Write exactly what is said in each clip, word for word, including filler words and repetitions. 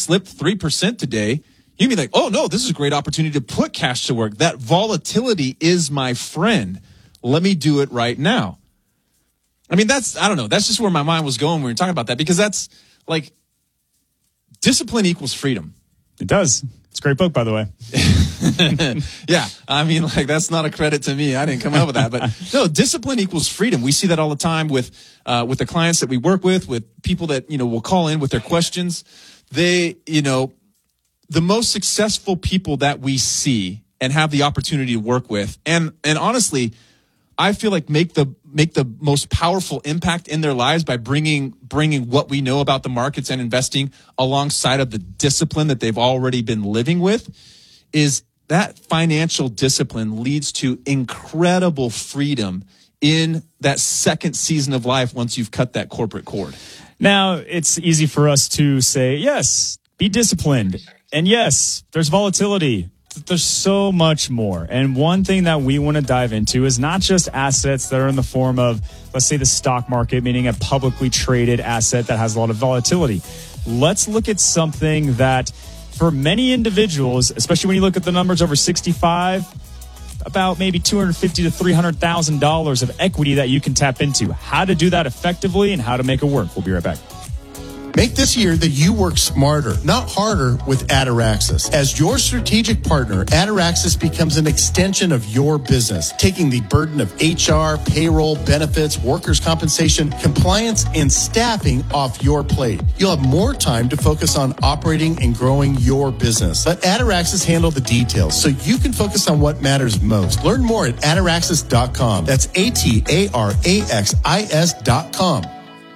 slipped three percent today, you'd be like, oh, no, this is a great opportunity to put cash to work. That volatility is my friend. Let me do it right now. I mean, that's, I don't know. That's just where my mind was going when we were talking about that, because that's like discipline equals freedom. It does. It's a great book, by the way. Yeah. I mean, like, that's not a credit to me. I didn't come up with that. But no, discipline equals freedom. We see that all the time with, uh, with the clients that we work with, with people that, you know, will call in with their questions. They, you know, the most successful people that we see and have the opportunity to work with, and, and honestly, I feel like make the make the most powerful impact in their lives by bringing bringing what we know about the markets and investing alongside of the discipline that they've already been living with, is that financial discipline leads to incredible freedom in that second season of life once you've cut that corporate cord. Now, it's easy for us to say, yes, be disciplined. And yes, there's volatility. There's so much more. And one thing that we want to dive into is not just assets that are in the form of, let's say, the stock market, meaning a publicly traded asset that has a lot of volatility. Let's look at something that for many individuals, especially when you look at the numbers over sixty-five, about maybe two hundred fifty thousand to three hundred thousand dollars of equity that you can tap into. How to do that effectively and how to make it work. We'll be right back. Make this year that you work smarter, not harder, with Ataraxis. As your strategic partner, Ataraxis becomes an extension of your business, taking the burden of H R, payroll, benefits, workers' compensation, compliance, and staffing off your plate. You'll have more time to focus on operating and growing your business. Let Ataraxis handle the details so you can focus on what matters most. Learn more at ataraxis dot com. That's A T A R A X I S dot com.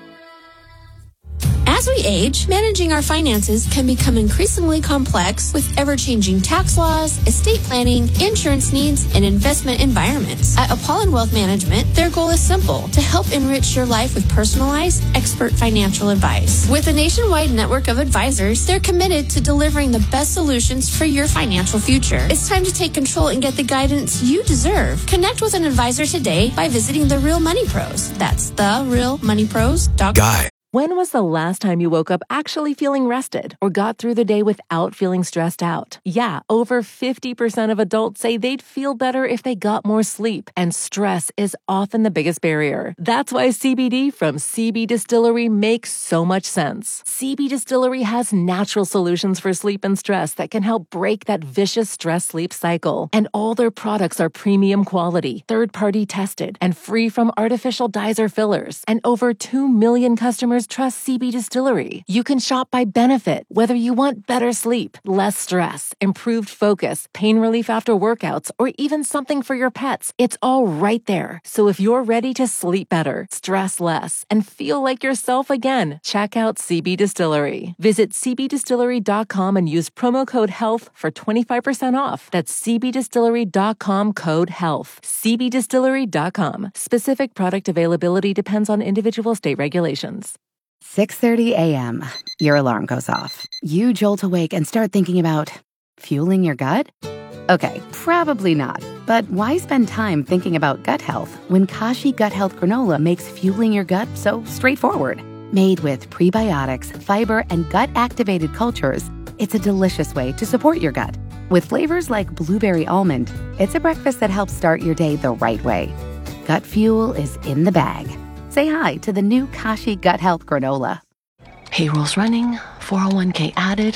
As we age, managing our finances can become increasingly complex with ever-changing tax laws, estate planning, insurance needs, and investment environments. At Apollon Wealth Management, their goal is simple: to help enrich your life with personalized, expert financial advice. With a nationwide network of advisors, they're committed to delivering the best solutions for your financial future. It's time to take control and get the guidance you deserve. Connect with an advisor today by visiting The Real Money Pros. That's the real money pros dot com. Guy. When was the last time you woke up actually feeling rested or got through the day without feeling stressed out? Yeah, over fifty percent of adults say they'd feel better if they got more sleep, and stress is often the biggest barrier. That's why C B D from C B Distillery makes so much sense. C B Distillery has natural solutions for sleep and stress that can help break that vicious stress-sleep cycle. And all their products are premium quality, third-party tested, and free from artificial dyes or fillers. And over two million customers trust C B Distillery. You can shop by benefit, whether you want better sleep, less stress, improved focus, pain relief after workouts, or even something for your pets. It's all right there. So if you're ready to sleep better, stress less, and feel like yourself again, check out C B Distillery. Visit C B distillery dot com and use promo code HEALTH for twenty-five percent off. That's C B distillery dot com code HEALTH. C B distillery dot com. Specific product availability depends on individual state regulations. six thirty a.m. Your alarm goes off. You jolt awake and start thinking about fueling your gut? Okay, probably not. But why spend time thinking about gut health when Kashi Gut Health Granola makes fueling your gut so straightforward? Made with prebiotics, fiber, and gut-activated cultures, it's a delicious way to support your gut. With flavors like blueberry almond, it's a breakfast that helps start your day the right way. Gut fuel is in the bag. Say hi to the new Kashi Gut Health Granola. Payroll's running, four oh one k added.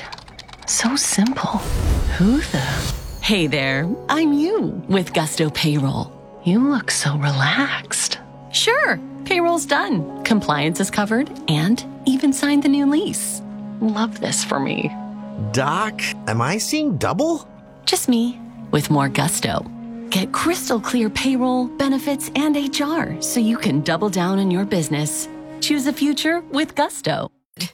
So simple. Who the? Hey there, I'm you with Gusto Payroll. You look so relaxed. Sure, payroll's done. Compliance is covered and even signed the new lease. Love this for me. Doc, am I seeing double? Just me with more gusto. Get crystal clear payroll, benefits, and H R so you can double down on your business. Choose a future with Gusto.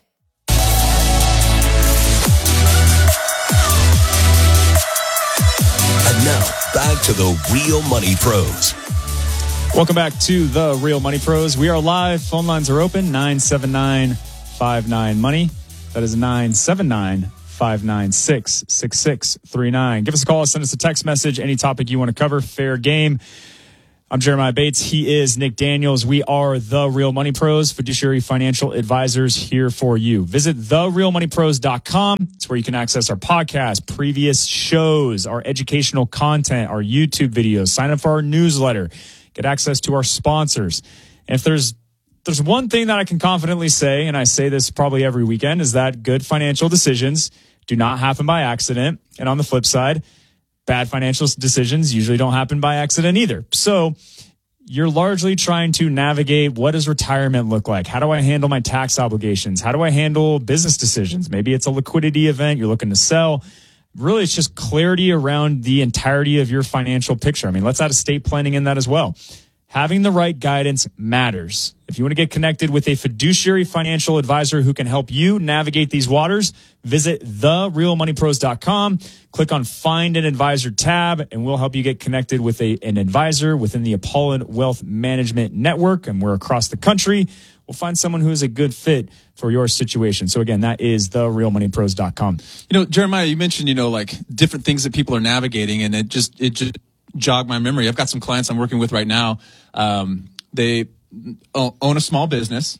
And now, back to the Real Money Pros. Welcome back to the Real Money Pros. We are live. Phone lines are open. nine seven nine, five nine, money. That is nine seven nine, five nine six, six six three nine. Give us a call. Send us a text message. Any topic you want to cover. Fair game. I'm Jeremiah Bates. He is Nick Daniels. We are The Real Money Pros, fiduciary financial advisors here for you. Visit the real money pros dot com. It's where you can access our podcast, previous shows, our educational content, our YouTube videos, sign up for our newsletter, get access to our sponsors. And if there's there's one thing that I can confidently say, and I say this probably every weekend, is that good financial decisions do not happen by accident. And on the flip side, bad financial decisions usually don't happen by accident either. So you're largely trying to navigate, what does retirement look like? How do I handle my tax obligations? How do I handle business decisions? Maybe it's a liquidity event you're looking to sell. Really, it's just clarity around the entirety of your financial picture. I mean, let's add estate planning in that as well. Having the right guidance matters. If you want to get connected with a fiduciary financial advisor who can help you navigate these waters, visit the real money pros dot com. Click on Find an Advisor tab, and we'll help you get connected with a, an advisor within the Apollon Wealth Management Network. And we're across the country. We'll find someone who is a good fit for your situation. So again, that is the real money pros dot com. You know, Jeremiah, you mentioned, you know, like different things that people are navigating, and it just, it just jog my memory. I've got some clients I'm working with right now. Um, they own a small business,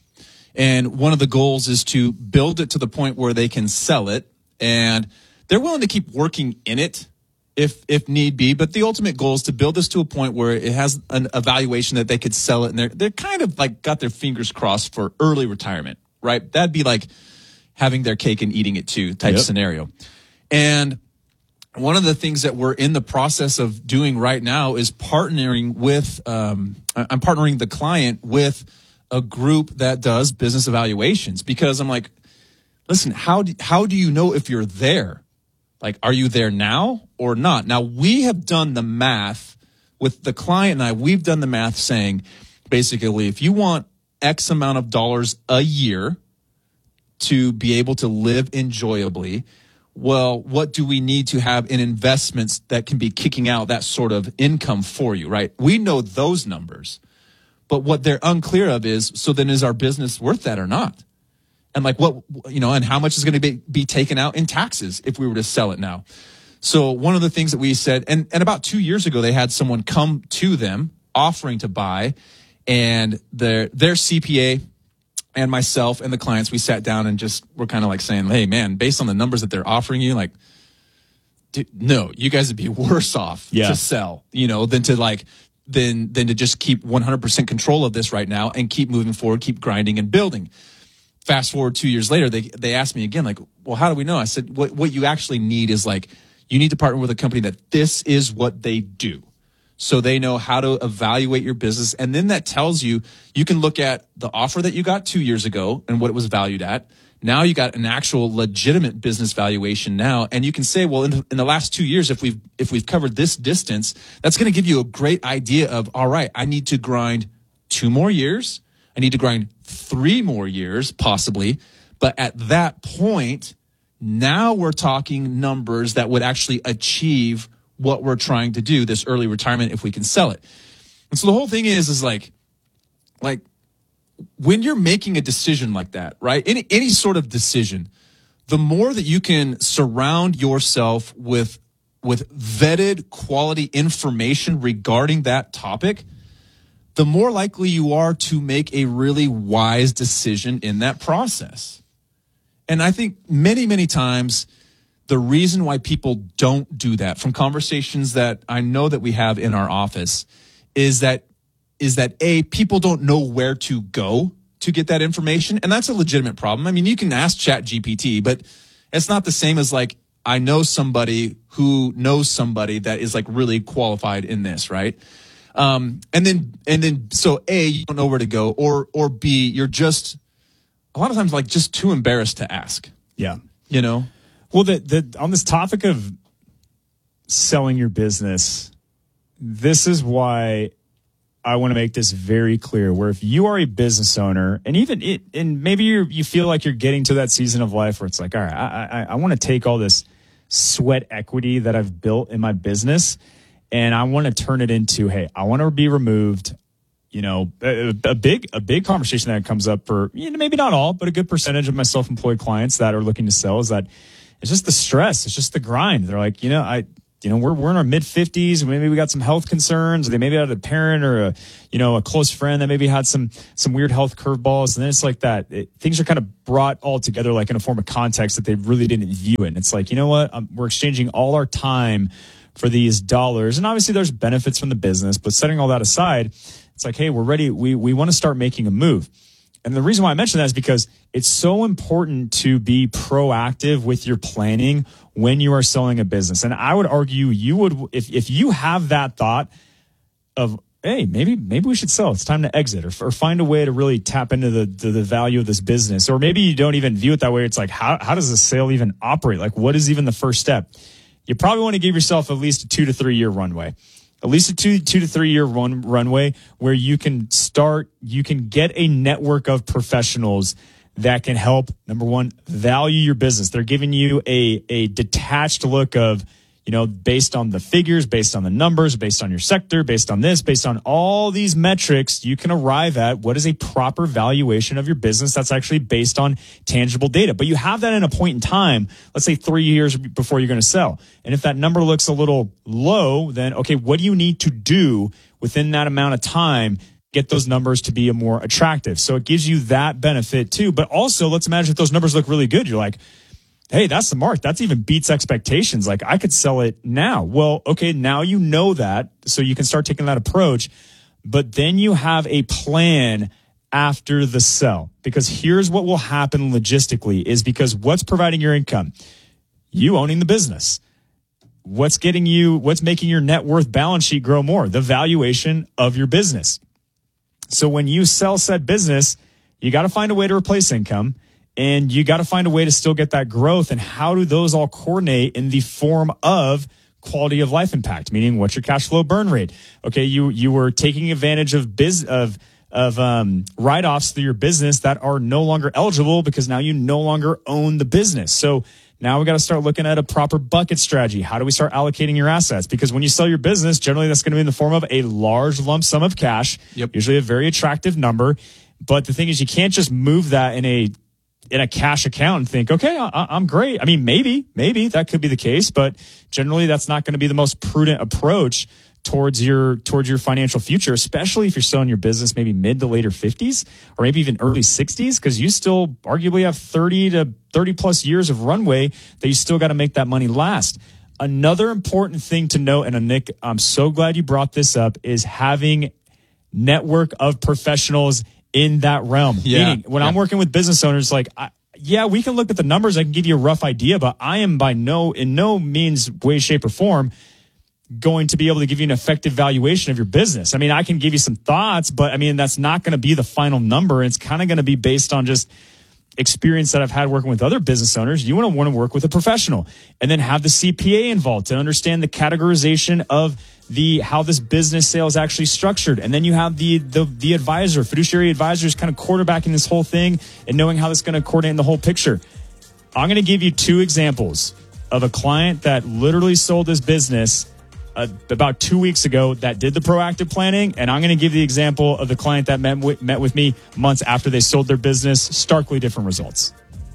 and one of the goals is to build it to the point where they can sell it, and they're willing to keep working in it if if need be. But the ultimate goal is to build this to a point where it has an evaluation that they could sell it, and they're they're kind of like got their fingers crossed for early retirement, right? That'd be like having their cake and eating it too type Yep. scenario. And one of the things that we're in the process of doing right now is partnering with, um, I'm partnering the client with a group that does business evaluations, because I'm like, listen, how do, how do you know if you're there? Like, are you there now or not? Now, we have done the math with the client and I, we've done the math saying, basically, if you want X amount of dollars a year to be able to live enjoyably, well, what do we need to have in investments that can be kicking out that sort of income for you, right? We know those numbers, but what they're unclear of is, so then is our business worth that or not? And like what, you know, and how much is going to be, be taken out in taxes if we were to sell it now? So one of the things that we said, and, and about two years ago, they had someone come to them offering to buy, and their, their C P A and myself and the clients, we sat down and just were kind of like saying, hey, man, based on the numbers that they're offering you, like, dude, no, you guys would be worse off Yeah. to sell, you know, than to like, than, than to just keep one hundred percent control of this right now and keep moving forward, keep grinding and building. Fast forward two years later, they, they asked me again, like, well, how do we know? I said, what, what you actually need is like, you need to partner with a company that this is what they do. So they know how to evaluate your business. And then that tells you, you can look at the offer that you got two years ago and what it was valued at. Now you got an actual legitimate business valuation now. And you can say, well, in the, in the last two years, if we've, if we've covered this distance, that's going to give you a great idea of, all right, I need to grind two more years. I need to grind three more years, possibly. But at that point, now we're talking numbers that would actually achieve what we're trying to do, this early retirement, if we can sell it. And so the whole thing is, is like, like when you're making a decision like that, right? Any, any sort of decision, the more that you can surround yourself with, with vetted quality information regarding that topic, the more likely you are to make a really wise decision in that process. And I think many, many times, the reason why people don't do that, from conversations that I know that we have in our office, is that is that A, people don't know where to go to get that information. And that's a legitimate problem. I mean, you can ask ChatGPT, but it's not the same as like, I know somebody who knows somebody that is like really qualified in this, right? Um, and then, and then, so A, you don't know where to go, or, or B, you're just, a lot of times like just too embarrassed to ask, Yeah. you know? Well, the, the, on this topic of selling your business, this is why I want to make this very clear, where if you are a business owner, and even it, and maybe you you feel like you're getting to that season of life where it's like, all right, I, I, I want to take all this sweat equity that I've built in my business, and I want to turn it into, hey, I want to be removed. You know, a, a big a big conversation that comes up for, you know, maybe not all, but a good percentage of my self-employed clients that are looking to sell is that it's just the stress. It's just the grind. They're like, you know, I, you know, we're we're in our mid fifties. Maybe we got some health concerns. They maybe had a parent or a, you know, a close friend that maybe had some some weird health curveballs. And then it's like that. It, things are kind of brought all together like in a form of context that they really didn't view it. And it's like, you know what? Um, we're exchanging all our time for these dollars. And obviously there's benefits from the business, but setting all that aside, it's like, hey, we're ready. We we want to start making a move. And the reason why I mention that is because it's so important to be proactive with your planning when you are selling a business. And I would argue you would, if, if you have that thought of, hey, maybe maybe we should sell, it's time to exit, or, or find a way to really tap into the, the the value of this business. Or maybe you don't even view it that way. It's like, how how does a sale even operate? Like, what is even the first step? You probably want to give yourself at least a two to three year runway. At least a two, two to three year run, runway where you can start, you can get a network of professionals that can help, number one, value your business. They're giving you a, a detached look of, you know, based on the figures, based on the numbers, based on your sector, based on this, based on all these metrics, you can arrive at what is a proper valuation of your business that's actually based on tangible data. But you have that in a point in time, let's say three years before you're going to sell. And if that number looks a little low, then, okay, what do you need to do within that amount of time, get those numbers to be a more attractive? So it gives you that benefit too. But also, let's imagine if those numbers look really good. You're like, hey, that's the mark. That's even beats expectations. Like, I could sell it now. Well, okay, now you know that, so you can start taking that approach. But then you have a plan after the sell. Because here's what will happen logistically is because what's providing your income? You owning the business. What's getting you, what's making your net worth balance sheet grow more? The valuation of your business. So when you sell said business, you got to find a way to replace income. And you got to find a way to still get that growth. And how do those all coordinate in the form of quality of life impact? Meaning, what's your cash flow burn rate? Okay, you you were taking advantage of biz of of um, write-offs through your business that are no longer eligible because now you no longer own the business. So now we got to start looking at a proper bucket strategy. How do we start allocating your assets? Because when you sell your business, generally that's going to be in the form of a large lump sum of cash, yep. Usually a very attractive number. But the thing is, you can't just move that in a in a cash account and think, okay, I, I'm great. I mean, maybe, maybe that could be the case, but generally that's not going to be the most prudent approach towards your, towards your financial future, especially if you're selling your business maybe mid to later fifties or maybe even early sixties, because you still arguably have thirty to thirty plus years of runway that you still got to make that money last. Another important thing to note, and Nick, I'm so glad you brought this up, is having network of professionals in that realm. Yeah. Meaning, when yeah. I'm working with business owners, like, I, yeah, we can look at the numbers. I can give you a rough idea, but I am by no, in no means, way, shape, or form going to be able to give you an effective valuation of your business. I mean, I can give you some thoughts, but I mean, that's not going to be the final number. It's kind of going to be based on just experience that I've had working with other business owners. You want to want to work with a professional and then have the C P A involved to understand the categorization of the how this business sale is actually structured. And then you have the the the advisor, fiduciary advisors kind of quarterbacking this whole thing and knowing how that's going to coordinate in the whole picture. I'm going to give you two examples of a client that literally sold his business uh, about two weeks ago that did the proactive planning. And I'm going to give the example of the client that met with, met with me months after they sold their business. Starkly different results.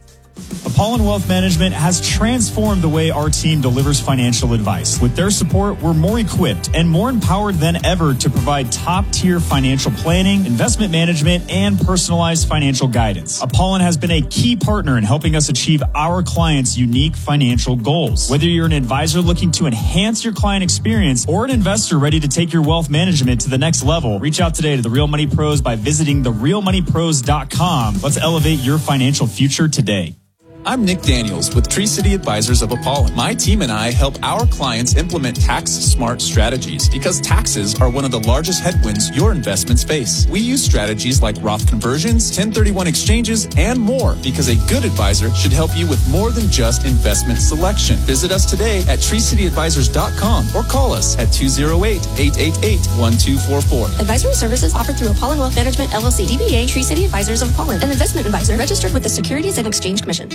Apollon Wealth Management has transformed the way our team delivers financial advice. With their support, we're more equipped and more empowered than ever to provide top-tier financial planning, investment management, and personalized financial guidance. Apollon has been a key partner in helping us achieve our clients' unique financial goals. Whether you're an advisor looking to enhance your client experience or an investor ready to take your wealth management to the next level, reach out today to The Real Money Pros by visiting the real money pros dot com. Let's elevate your financial future today. I'm Nick Daniels with Tree City Advisors of Apollon. My team and I help our clients implement tax-smart strategies because taxes are one of the largest headwinds your investments face. We use strategies like Roth conversions, ten thirty-one exchanges, and more because a good advisor should help you with more than just investment selection. Visit us today at tree city advisors dot com or call us at two oh eight, eight eight eight, one two four four. Advisory services offered through Apollon Wealth Management, L L C, D B A, Tree City Advisors of Apollon, an investment advisor registered with the Securities and Exchange Commission. In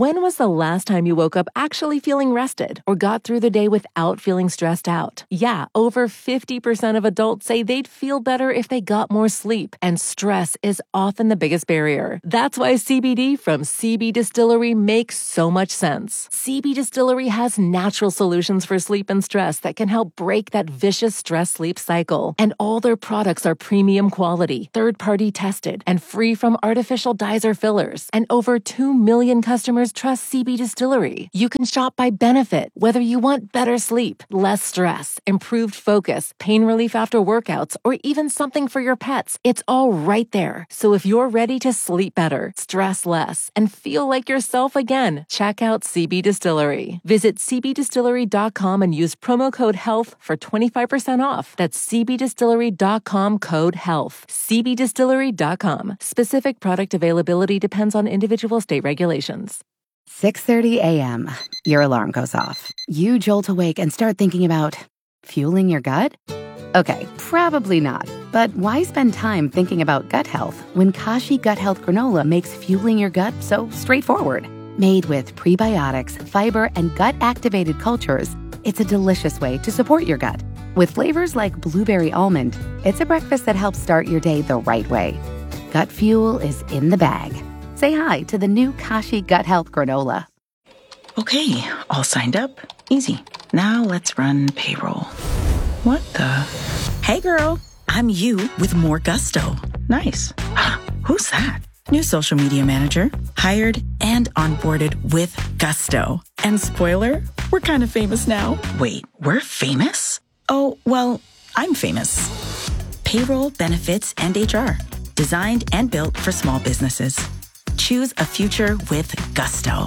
When was the last time you woke up actually feeling rested or got through the day without feeling stressed out? Yeah, over fifty percent of adults say they'd feel better if they got more sleep, and stress is often the biggest barrier. That's why C B D from C B Distillery makes so much sense. C B Distillery has natural solutions for sleep and stress that can help break that vicious stress-sleep cycle. And all their products are premium quality, third-party tested, and free from artificial dyes or fillers. And over two million customers trust C B Distillery. You can shop by benefit, whether you want better sleep, less stress, improved focus, pain relief after workouts, or even something for your pets. It's all right there. So if you're ready to sleep better, stress less, and feel like yourself again, check out C B Distillery. Visit c b distillery dot com and use promo code HEALTH for twenty-five percent off. That's c b distillery dot com code HEALTH. c b distillery dot com. Specific product availability depends on individual state regulations. six thirty a.m. Your alarm goes off. You jolt awake and start thinking about fueling your gut? Okay, probably not. But why spend time thinking about gut health when Kashi Gut Health Granola makes fueling your gut so straightforward? Made with prebiotics, fiber, and gut-activated cultures, it's a delicious way to support your gut. With flavors like blueberry almond, it's a breakfast that helps start your day the right way. Gut fuel is in the bag. Say hi to the new Kashi Gut Health Granola. Okay, all signed up. Easy. Now let's run payroll. What the? Hey girl, I'm you with more gusto. Nice. Who's that? New social media manager. Hired and onboarded with gusto. And spoiler, we're kind of famous now. Wait, we're famous? Oh, well, I'm famous. Payroll, benefits, and H R. Designed and built for small businesses. Choose a future with gusto.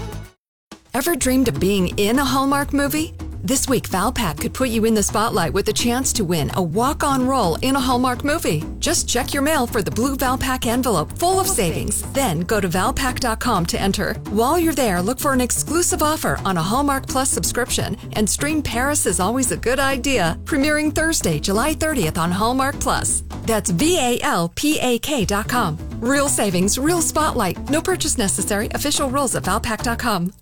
Ever dreamed of being in a Hallmark movie? This week, Valpak could put you in the spotlight with a chance to win a walk-on role in a Hallmark movie. Just check your mail for the blue Valpak envelope full of savings. Then go to valpak dot com to enter. While you're there, look for an exclusive offer on a Hallmark Plus subscription and stream Paris is Always a Good Idea, premiering Thursday, July thirtieth on Hallmark Plus. That's V A L P A K dot com. Real savings, real spotlight. No purchase necessary. Official rules at valpak dot com.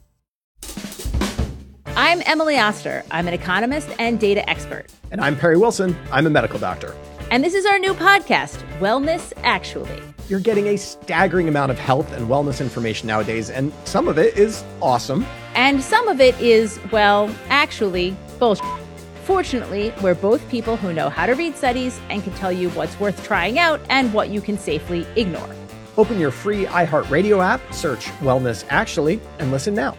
I'm Emily Oster. I'm an economist and data expert. And I'm Perry Wilson. I'm a medical doctor. And this is our new podcast, Wellness Actually. You're getting a staggering amount of health and wellness information nowadays, and some of it is awesome. And some of it is, well, actually, bullshit. Fortunately, we're both people who know how to read studies and can tell you what's worth trying out and what you can safely ignore. Open your free iHeartRadio app, search Wellness Actually, and listen now.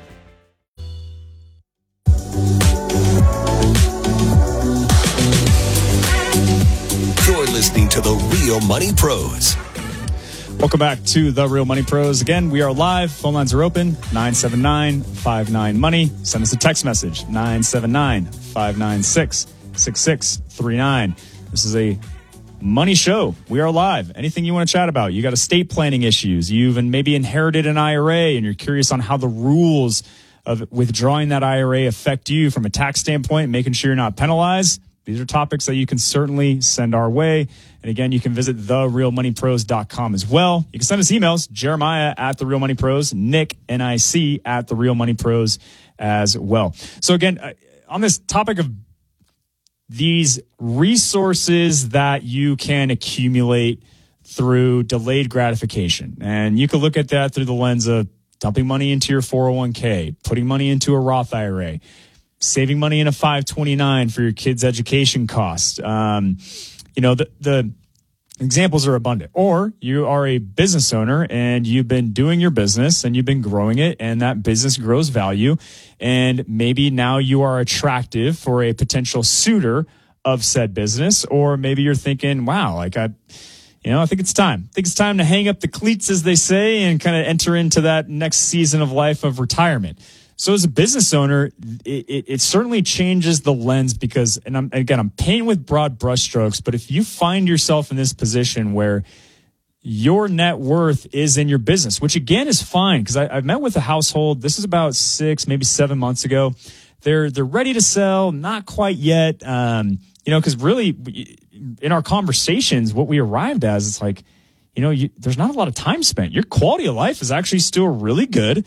You're listening to The Real Money Pros. Welcome back to The Real Money Pros. Again, we are live. Phone lines are open. nine seven nine, five nine, money. Send us a text message. nine seven nine, five nine six, six six three nine. This is a money show. We are live. Anything you want to chat about. You got estate planning issues. You've maybe inherited an I R A and you're curious on how the rules of withdrawing that I R A affect you from a tax standpoint, making sure you're not penalized. These are topics that you can certainly send our way. And again, you can visit the real money pros dot com as well. You can send us emails, Jeremiah at The Real Money Pros, Nick, N I C, at The Real Money Pros as well. So again, on this topic of these resources that you can accumulate through delayed gratification, and you can look at that through the lens of dumping money into your four oh one k, putting money into a Roth I R A, saving money in a five twenty-nine for your kids' education costs. Um, you know, the, the examples are abundant. Or you are a business owner and you've been doing your business and you've been growing it and that business grows value. And maybe now you are attractive for a potential suitor of said business. Or maybe you're thinking, wow, like I, you know, I think it's time. I think it's time to hang up the cleats, as they say, and kind of enter into that next season of life of retirement. So as a business owner, it, it, it certainly changes the lens because, and I'm, again, I'm painting with broad brushstrokes, but if you find yourself in this position where your net worth is in your business, which again is fine, because I've met with a household, this is about six, maybe seven months ago. They're, they're ready to sell, not quite yet. Um, you know, because really in our conversations, what we arrived as, it's like, you know, you, there's not a lot of time spent. Your quality of life is actually still really good.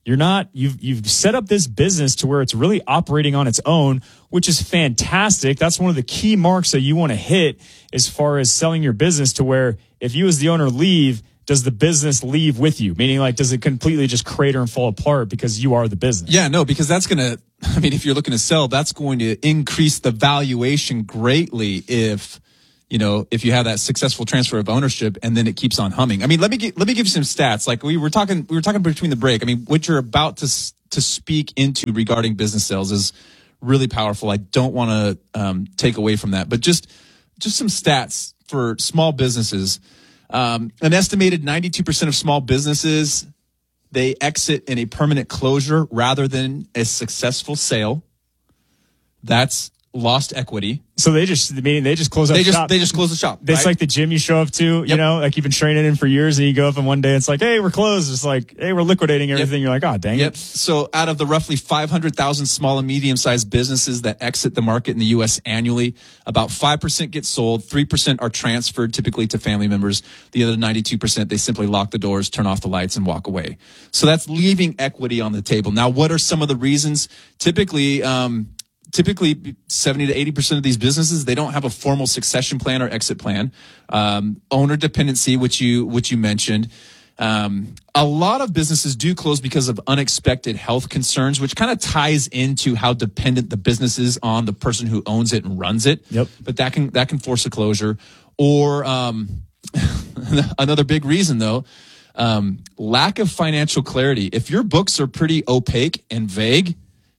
You're not, you've, you've set up this business to where it's really operating on its own, which is fantastic. That's one of the key marks that you want to hit as far as selling your business, to where if you as the owner leave, does the business leave with you? Meaning, like, does it completely just crater and fall apart because you are the business? Yeah, no, because that's going to, I mean, if you're looking to sell, that's going to increase the valuation greatly if, you know, if you have that successful transfer of ownership and then it keeps on humming. I mean, let me get, let me give you some stats. Like we were talking, we were talking between the break. I mean, what you're about to to speak into regarding business sales is really powerful. I don't want to um, take away from that, but just just some stats for small businesses. Um, an estimated ninety-two percent of small businesses, they exit in a permanent closure rather than a successful sale. That's lost equity. So they just, I mean, they just close up they just, shop. They just close the shop. It's right? like the gym you show up to, you yep. know, like you've been training in for years, and you go up and one day it's like, hey, we're closed. It's like, hey, we're liquidating everything. Yep. You're like, oh, dang yep. it. So out of the roughly five hundred thousand small and medium-sized businesses that exit the market in the U S annually, about five percent get sold, three percent are transferred, typically to family members. The other ninety-two percent, they simply lock the doors, turn off the lights, and walk away. So that's leaving equity on the table. Now, what are some of the reasons? Typically, um, Typically, seventy to eighty percent of these businesses, they don't have a formal succession plan or exit plan. Um, owner dependency, which you which you mentioned. Um, a lot of businesses do close because of unexpected health concerns, which kind of ties into how dependent the business is on the person who owns it and runs it. Yep. But that can that can force a closure. Or um, another big reason, though, um, lack of financial clarity. If your books are pretty opaque and vague,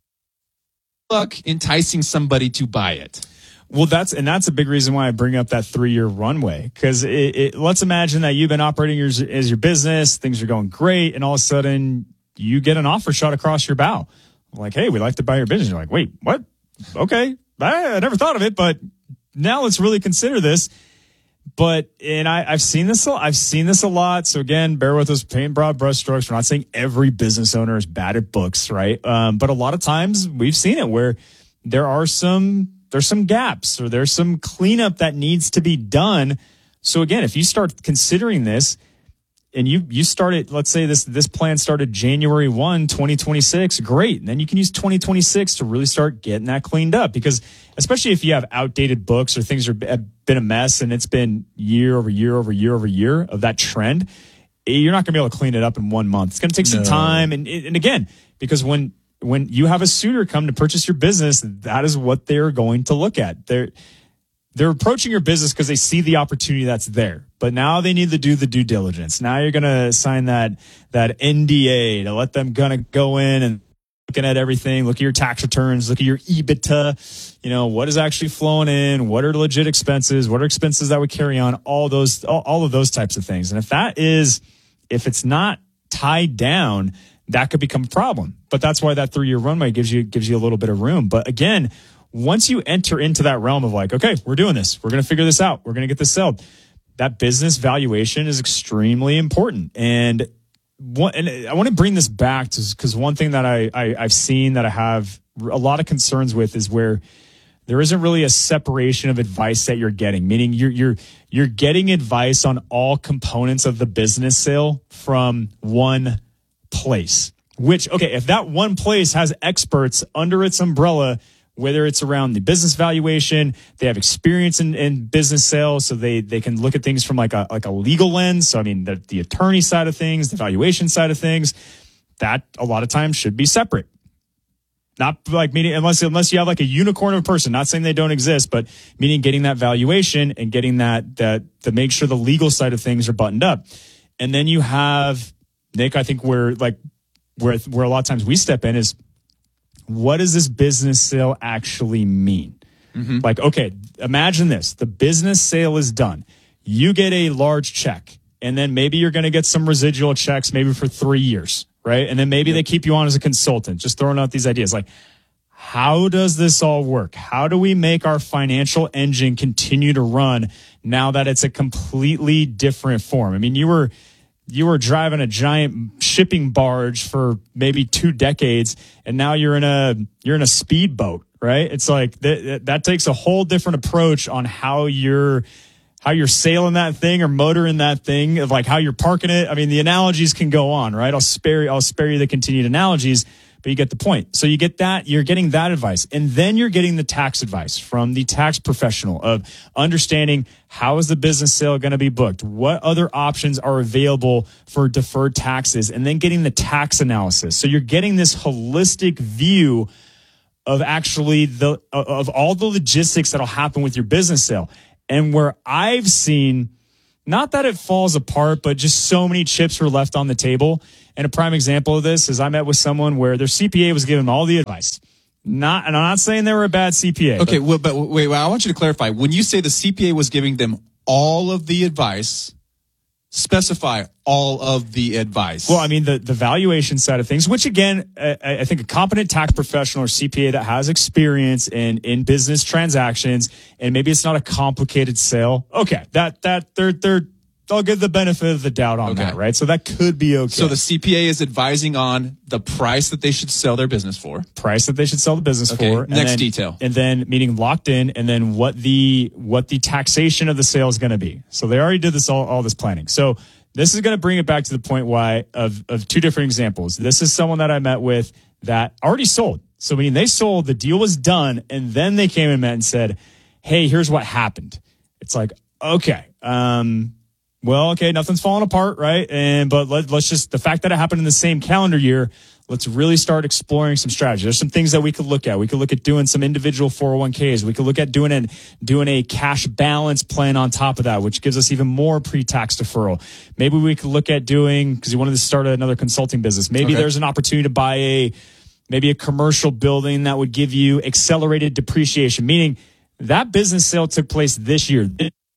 luck enticing somebody to buy it. Well, that's, and that's a big reason why I bring up that three year runway. Cause it, it, let's imagine that you've been operating as, as your business, things are going great, and all of a sudden you get an offer shot across your bow. Like, hey, we'd like to buy your business. You're like, wait, what? Okay. I, I never thought of it, but now let's really consider this. But, and I, I've seen this, I've seen this a lot. So again, bear with us, paint broad brushstrokes. We're not saying every business owner is bad at books, right? Um, but a lot of times we've seen it where there are some, there's some gaps, or there's some cleanup that needs to be done. So again, if you start considering this and you, you started, let's say this, this plan started January first, twenty twenty-six, great. And then you can use twenty twenty-six to really start getting that cleaned up, because especially if you have outdated books or things are have been a mess and it's been year over year over year over year of that trend, you're not going to be able to clean it up in one month. It's going to take some No. time. And, and again, because when, when you have a suitor come to purchase your business, that is what they're going to look at. They're, they're approaching your business because they see the opportunity that's there. But now they need to do the due diligence. Now you're going to sign that, that N D A to let them kind of go in and looking at everything, look at your tax returns, look at your EBITDA, you know, what is actually flowing in, what are legit expenses, what are expenses that would carry on, all those, all, all of those types of things. And if that is, if it's not tied down, that could become a problem. But that's why that three year runway gives you, gives you a little bit of room. But again, once you enter into that realm of like, okay, we're doing this, we're going to figure this out, we're going to get this sold, that business valuation is extremely important. And one, and I want to bring this back to, because one thing that I, I, I've seen that I have a lot of concerns with is where there isn't really a separation of advice that you're getting, meaning you're, you're, you're getting advice on all components of the business sale from one place, which, okay, if that one place has experts under its umbrella, whether it's around the business valuation, they have experience in, in business sales, so they, they can look at things from like a, like a legal lens. So, I mean, the, the attorney side of things, the valuation side of things, that a lot of times should be separate. Not like meaning, unless, unless you have like a unicorn of a person, not saying they don't exist, but meaning getting that valuation and getting that, that to make sure the legal side of things are buttoned up. And then you have, Nick, I think where like, where, where a lot of times we step in is, what does this business sale actually mean? Mm-hmm. Like, okay, imagine this. The business sale is done. You get a large check, and then maybe you're going to get some residual checks maybe for three years, right? And then maybe yep. they keep you on as a consultant, just throwing out these ideas. Like, how does this all work? How do we make our financial engine continue to run now that it's a completely different form? I mean, you were... You were driving a giant shipping barge for maybe two decades, and now you're in a you're in a speedboat, right? It's like that, that takes a whole different approach on how you're how you're sailing that thing or motoring that thing, of like how you're parking it. I mean, the analogies can go on, right? I'll spare I'll spare you the continued analogies, but you get the point. So you get that, you're getting that advice. And then you're getting the tax advice from the tax professional of understanding how is the business sale going to be booked? What other options are available for deferred taxes? And then getting the tax analysis. So you're getting this holistic view of actually the of all the logistics that'll happen with your business sale. And where I've seen, not that it falls apart, but just so many chips were left on the table. And a prime example of this is I met with someone where their C P A was giving them all the advice. Not, and I'm not saying they were a bad C P A. Okay, but, well, but wait, well, I want you to clarify. When you say the C P A was giving them all of the advice, specify all of the advice. Well, I mean, the, the valuation side of things, which again, I, I think a competent tax professional or C P A that has experience in, in business transactions, and maybe it's not a complicated sale. Okay, that, that, they're, they're, I'll give the benefit of the doubt on okay. that, right? So that could be okay. So the C P A is advising on the price that they should sell their business for. Price that they should sell the business okay. for. Next then, detail. And then meaning locked in, and then what the what the taxation of the sale is going to be. So they already did this all, all this planning. So this is going to bring it back to the point why of, of two different examples. This is someone that I met with that already sold. So meaning they sold, the deal was done, and then they came and met and said, hey, here's what happened. It's like, okay, um, well, okay, nothing's falling apart, right? And but let, let's just, the fact that it happened in the same calendar year, let's really start exploring some strategies. There's some things that we could look at. We could look at doing some individual four oh one k's. We could look at doing an doing a cash balance plan on top of that, which gives us even more pre-tax deferral. Maybe we could look at doing, because you wanted to start another consulting business. Maybe okay. there's an opportunity to buy a maybe a commercial building that would give you accelerated depreciation, meaning that business sale took place this year.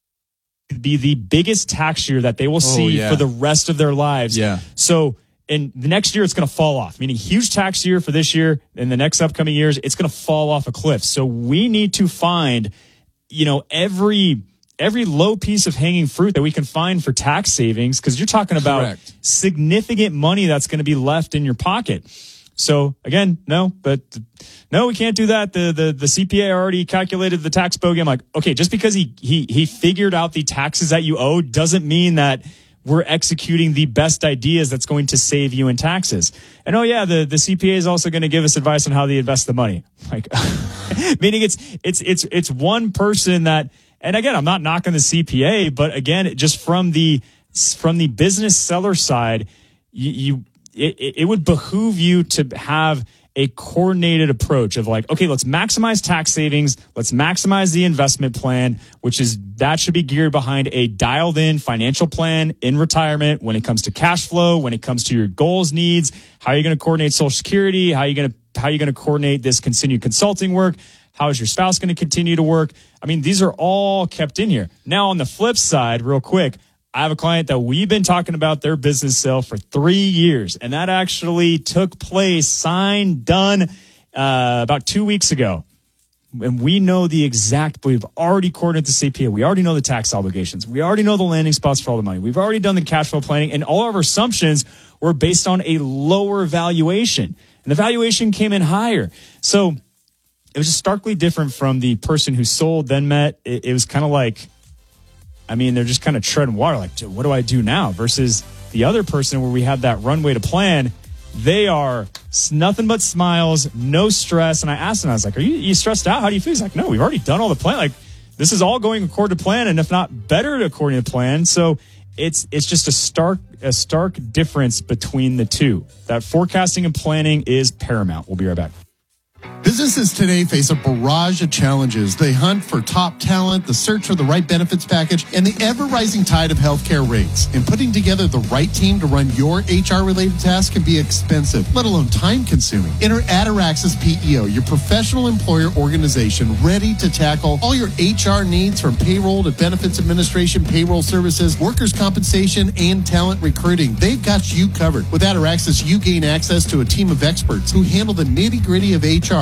Be the biggest tax year that they will see oh, yeah. for the rest of their lives. Yeah. So in the next year, it's going to fall off, meaning huge tax year for this year. In the next upcoming years, it's going to fall off a cliff. So we need to find, you know, every every low piece of hanging fruit that we can find for tax savings, because you're talking about Correct. significant money that's going to be left in your pocket. So again, no, but no, we can't do that. The, the, the C P A already calculated the tax bogey. I'm like, okay, just because he, he, he figured out the taxes that you owe doesn't mean that we're executing the best ideas that's going to save you in taxes. And oh yeah, the, the C P A is also going to give us advice on how they invest the money. Like, meaning it's, it's, it's, it's one person that, and again, I'm not knocking the C P A, but again, just from the, from the business seller side, you, you It, it would behoove you to have a coordinated approach of like, okay, let's maximize tax savings. Let's maximize the investment plan, which is that should be geared behind a dialed in financial plan in retirement when it comes to cash flow, when it comes to your goals, needs, how are you going to coordinate Social Security? How are you going to, how are you going to coordinate this continued consulting work? How is your spouse going to continue to work? I mean, these are all kept in here. Now on the flip side, real quick, I have a client that we've been talking about their business sale for three years, and that actually took place, signed, done uh, about two weeks ago. And we know the exact, we've already coordinated the C P A. We already know the tax obligations. We already know the landing spots for all the money. We've already done the cash flow planning, and all of our assumptions were based on a lower valuation. And the valuation came in higher. So it was just starkly different from the person who sold, then met. It, it was kind of like, I mean, they're just kind of treading water. Like, dude, what do I do now? Versus the other person where we had that runway to plan. They are nothing but smiles, no stress. And I asked him, I was like, are you, you stressed out? How do you feel? He's like, no, we've already done all the plan. Like, this is all going according to plan, and if not better according to plan. So it's it's just a stark a stark difference between the two. That forecasting and planning is paramount. We'll be right back. Businesses today face a barrage of challenges. They hunt for top talent, the search for the right benefits package, and the ever-rising tide of healthcare rates. And putting together the right team to run your H R-related tasks can be expensive, let alone time-consuming. Enter Ataraxis P E O, your professional employer organization ready to tackle all your H R needs, from payroll to benefits administration, payroll services, workers' compensation, and talent recruiting. They've got you covered. With Ataraxis, you gain access to a team of experts who handle the nitty-gritty of H R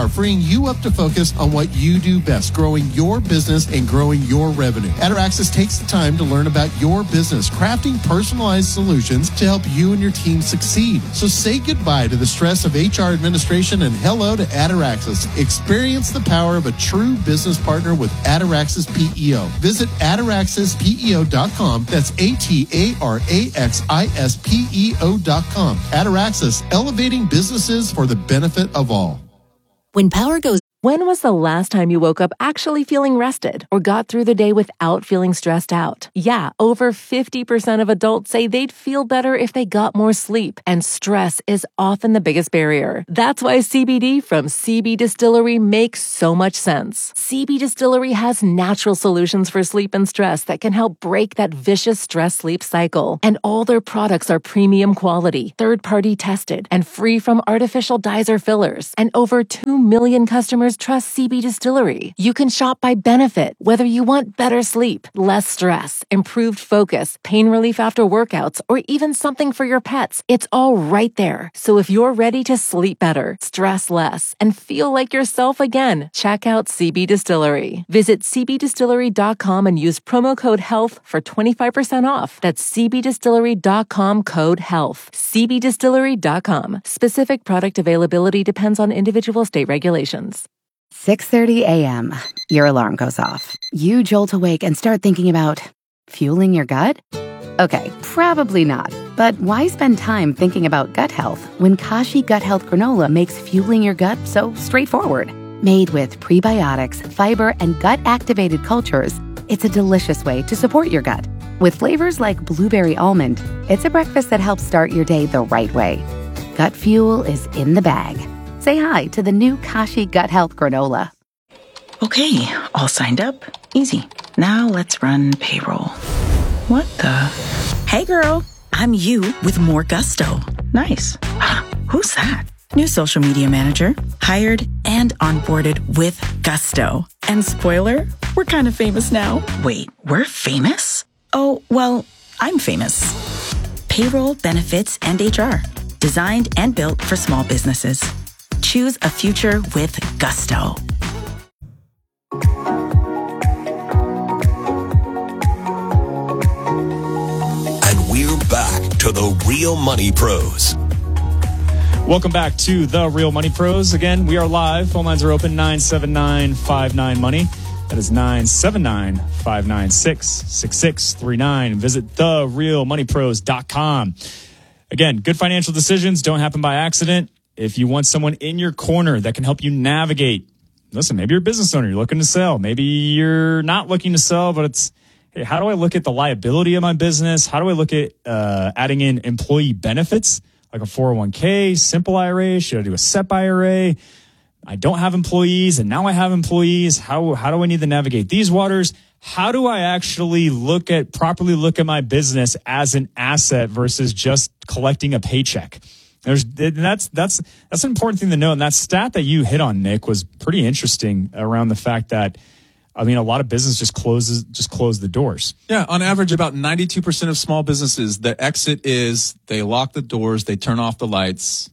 R, freeing you up to focus on what you do best, growing your business and growing your revenue. Ataraxis takes the time to learn about your business, crafting personalized solutions to help you and your team succeed. So say goodbye to the stress of H R administration and hello to Ataraxis. Experience the power of a true business partner with Ataraxis P E O. Visit ataraxis P E O dot com. That's A T A R A X I S P E O dot com. Ataraxis, elevating businesses for the benefit of all. When power goes... When was the last time you woke up actually feeling rested or got through the day without feeling stressed out? Yeah, over fifty percent of adults say they'd feel better if they got more sleep, and stress is often the biggest barrier. That's why C B D from C B Distillery makes so much sense. C B Distillery has natural solutions for sleep and stress that can help break that vicious stress-sleep cycle. And all their products are premium quality, third-party tested, and free from artificial dyes or fillers. And over two million customers trust C B Distillery. You can shop by benefit, whether you want better sleep, less stress, improved focus, pain relief after workouts, or even something for your pets. It's all right there. So if you're ready to sleep better, stress less, and feel like yourself again, check out C B Distillery. Visit C B distillery dot com and use promo code HEALTH for twenty-five percent off. That's C B distillery dot com code HEALTH. C B distillery dot com. Specific product availability depends on individual state regulations. six thirty a.m. Your alarm goes off. You jolt awake and start thinking about fueling your gut? Okay, probably not. But why spend time thinking about gut health when Kashi Gut Health Granola makes fueling your gut so straightforward? Made with prebiotics, fiber, and gut-activated cultures, it's a delicious way to support your gut. With flavors like blueberry almond, it's a breakfast that helps start your day the right way. Gut fuel is in the bag. Say hi to the new Kashi Gut Health Granola. Okay, all signed up. Easy. Now let's run payroll. What the? Hey girl, I'm you with more gusto. Nice. Who's that? New social media manager. Hired and onboarded with gusto. And spoiler, we're kind of famous now. Wait, we're famous? Oh, well, I'm famous. Payroll, benefits, and H R. Designed and built for small businesses. Choose a future with gusto. And we're back to the Real Money Pros. Welcome back to the Real Money Pros. Again, we are live. Phone lines are open, nine seven nine, five nine, money. That is nine seven nine, five nine six, six six three nine. Visit the real money pros dot com. Again, good financial decisions don't happen by accident. If you want someone in your corner that can help you navigate, listen, maybe you're a business owner, you're looking to sell. Maybe you're not looking to sell, but it's, hey, how do I look at the liability of my business? How do I look at uh, adding in employee benefits, like a four oh one k, simple I R A? Should I do a S E P I R A? I don't have employees, and now I have employees. How how do I need to navigate these waters? How do I actually look at, properly look at my business as an asset versus just collecting a paycheck? There's that's that's that's an important thing to know, and that stat that you hit on, Nick, was pretty interesting around the fact that, I mean, a lot of business just closes just close the doors. Yeah, on average, about ninety-two percent of small businesses, the exit is they lock the doors, they turn off the lights,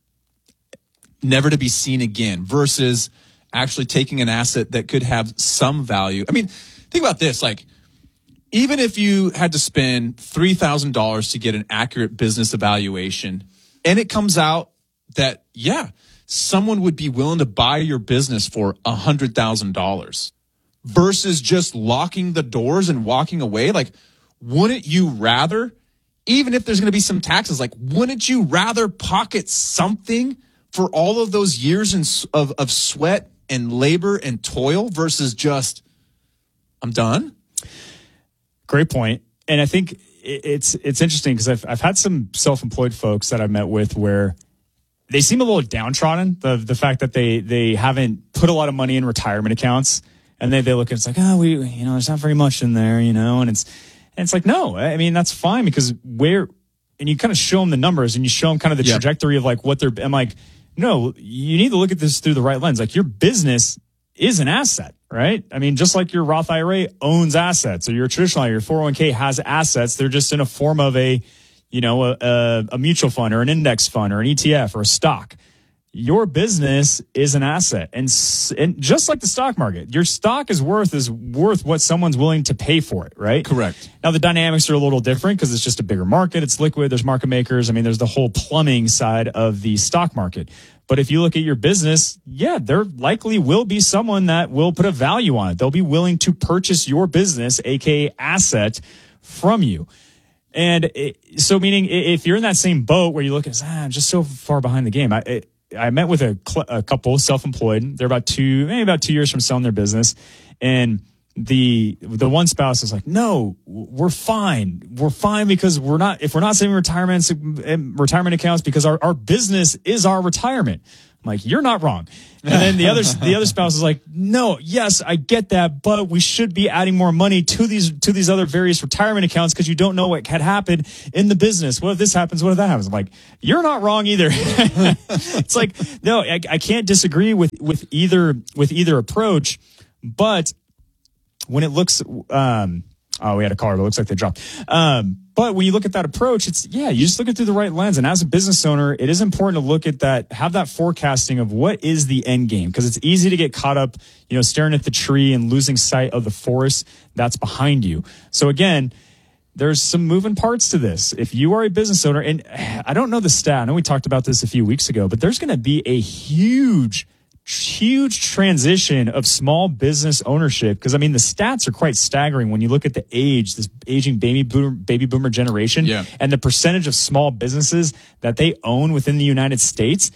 never to be seen again, versus actually taking an asset that could have some value. I mean, think about this, like, even if you had to spend three thousand dollars to get an accurate business evaluation, and it comes out that, yeah, someone would be willing to buy your business for one hundred thousand dollars versus just locking the doors and walking away. Like, wouldn't you rather, even if there's going to be some taxes, like, wouldn't you rather pocket something for all of those years in, of, of sweat and labor and toil versus just, I'm done? Great point. And I think it's it's interesting because I've I've had some self-employed folks that I've met with where they seem a little downtrodden. The the fact that they they haven't put a lot of money in retirement accounts, and they they look at it's like, oh, we you know there's not very much in there, you know, and it's and it's like, no, I mean that's fine, because where, and you kind of show them the numbers and you show them kind of the yep. trajectory of like what they're. I'm like, no, you need to look at this through the right lens. Like, your business is an asset, right? I mean, just like your Roth I R A owns assets, or your traditional I R A, your four oh one k has assets. They're just in a form of a, you know, a, a, a mutual fund or an index fund or an E T F or a stock. your business is an asset. And, and just like the stock market, your stock is worth is worth what someone's willing to pay for it, right? Correct. Now, the dynamics are a little different because it's just a bigger market. It's liquid. There's market makers. I mean, there's the whole plumbing side of the stock market. But if you look at your business, yeah, there likely will be someone that will put a value on it. They'll be willing to purchase your business, aka asset, from you. And it, so meaning if you're in that same boat where you look at, ah, I'm just so far behind the game. I, it, I met with a, cl- a couple self-employed. They're about two, maybe about two years from selling their business. And the, the one spouse is like, no, we're fine. We're fine because we're not, if we're not saving retirements, retirement accounts because our, our business is our retirement. I'm like, you're not wrong. And then the other, the other spouse is like, no, yes, I get that, but we should be adding more money to these, to these other various retirement accounts because you don't know what had happened in the business. What if this happens? What if that happens? I'm like, you're not wrong either. It's like, no, I, I can't disagree with, with either, with either approach, but when it looks, um, oh, we had a caller, but it looks like they dropped. Um, but when you look at that approach, it's, yeah, you just look at through the right lens. And as a business owner, it is important to look at that, have that forecasting of what is the end game. Because it's easy to get caught up, you know, staring at the tree and losing sight of the forest that's behind you. So again, there's some moving parts to this. If you are a business owner, and I don't know the stat, I know we talked about this a few weeks ago, but there's going to be a huge huge transition of small business ownership. Because, I mean, the stats are quite staggering when you look at the age, this aging baby boomer, baby boomer generation, yeah. and the percentage of small businesses that they own within the United States.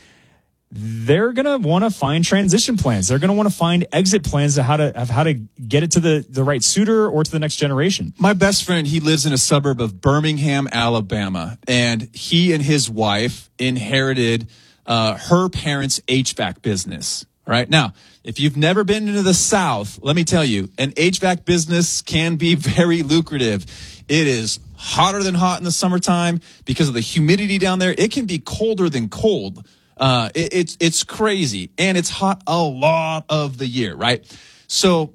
They're going to want to find transition plans. They're going to want to find exit plans of how to, of how to get it to the, the right suitor or to the next generation. My best friend, he lives in a suburb of Birmingham, Alabama, and he and his wife inherited Uh, her parents' H V A C business, right? Now, if you've never been into the South, let me tell you, an H V A C business can be very lucrative. It is hotter than hot in the summertime because of the humidity down there. It can be colder than cold. Uh, it, it's, it's crazy. And it's hot a lot of the year, right? So,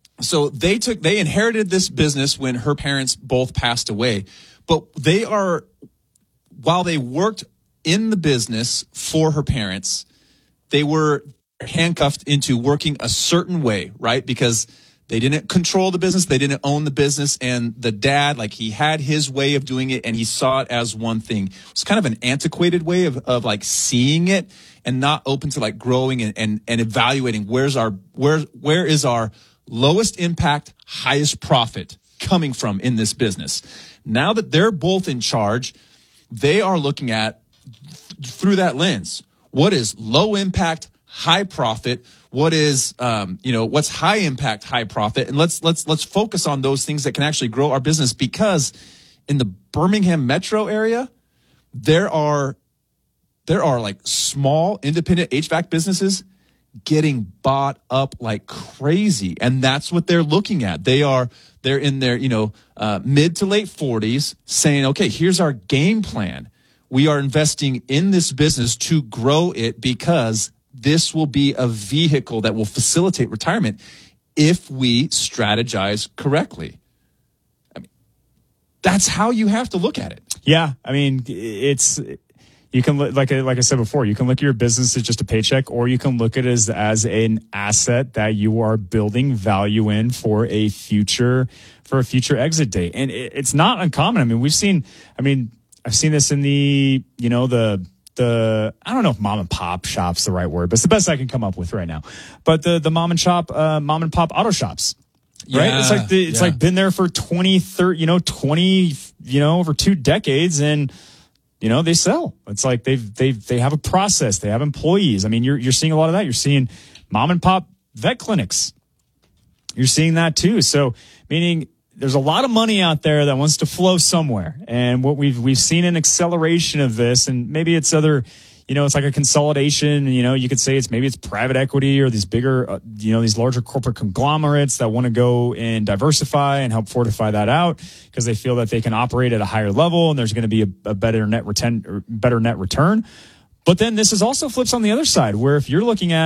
so they took, they inherited this business when her parents both passed away, but they are, while they worked in the business for her parents, they were handcuffed into working a certain way, right? Because they didn't control the business. They didn't own the business. And the dad, like, he had his way of doing it and he saw it as one thing. It's kind of an antiquated way of, of like seeing it and not open to like growing and, and, and evaluating where's our, where, where is our lowest impact, highest profit coming from in this business. Now that they're both in charge, they are looking at through that lens. What is low impact, high profit? What is, um, you know, what's high impact, high profit? And let's, let's, let's focus on those things that can actually grow our business, because in the Birmingham metro area, there are, there are like small independent H V A C businesses getting bought up like crazy. And that's what they're looking at. They are, they're in their, you know, uh, mid to late forties saying, okay, here's our game plan. We are investing in this business to grow it because this will be a vehicle that will facilitate retirement if we strategize correctly. I mean, that's how you have to look at it. Yeah. I mean, it's, you can look, like, like I said before, you can look at your business as just a paycheck, or you can look at it as, as an asset that you are building value in for a future, for a future exit date. And it, it's not uncommon. I mean, we've seen, I mean, I've seen this in the, you know, the, the, I don't know if mom and pop shop's the right word, but it's the best I can come up with right now. But the, the mom and shop, uh, mom and pop auto shops, right? Yeah, it's like, the, it's yeah. like been there for twenty, thirty, you know, twenty, you know, over two decades. And, you know, they sell. It's like they've, they've, they have a process. They have employees. I mean, you're, you're seeing a lot of that. You're seeing mom and pop vet clinics. You're seeing that too. So meaning, there's a lot of money out there that wants to flow somewhere. And what we've, we've seen an acceleration of this, and maybe it's other, you know, it's like a consolidation. You know, you could say it's maybe it's private equity or these bigger, uh, you know, these larger corporate conglomerates that want to go and diversify and help fortify that out because they feel that they can operate at a higher level and there's going to be a, a better net return, or better net return. But then this is also flips on the other side, where if you're looking at,